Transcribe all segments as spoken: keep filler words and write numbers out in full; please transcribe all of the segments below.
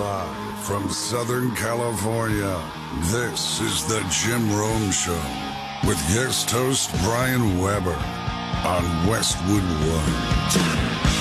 Live from Southern California, this is the Jim Rome Show with guest host Brian Weber on Westwood One.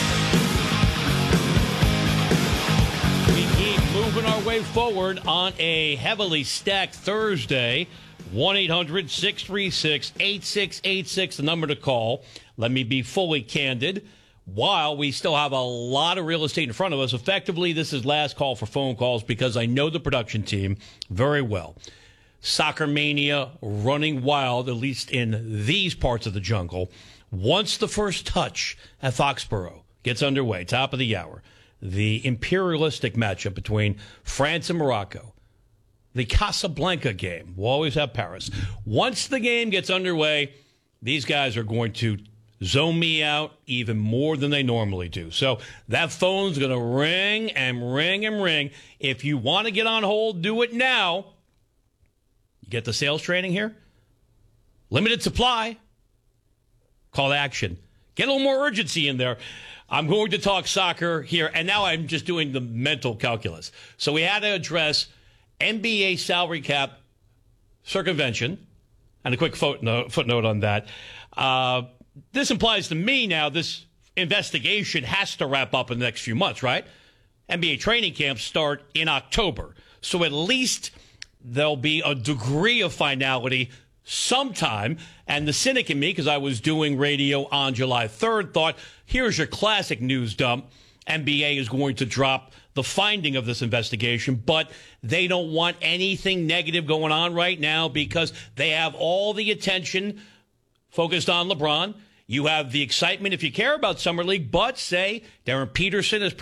We keep moving our way forward on a heavily stacked Thursday. one eight hundred six three six eight six eight six, the number to call. Let me be fully candid. While we still have a lot of real estate in front of us, effectively, this is last call for phone calls because I know the production team very well. Soccer mania running wild, at least in these parts of the jungle. Once the first touch at Foxborough gets underway, top of the hour, the imperialistic matchup between France and Morocco, the Casablanca game. We'll always have Paris. Once the game gets underway, these guys are going to zone me out even more than they normally do. So that phone's going to ring and ring and ring. If you want to get on hold, do it now. You get the sales training here? Limited supply. Call to action. Get a little more urgency in there. I'm going to talk soccer here, and now I'm just doing the mental calculus. So we had to address N B A salary cap circumvention, and a quick footnote, footnote on that. Uh, this implies to me now this investigation has to wrap up in the next few months, right? N B A training camps start in October. So at least there'll be a degree of finality sometime. And the cynic in me, because I was doing radio on July third, thought, here's your classic news dump. N B A is going to drop the finding of this investigation, but they don't want anything negative going on right now because they have all the attention focused on LeBron. You have the excitement if you care about Summer League, but say Darren Peterson is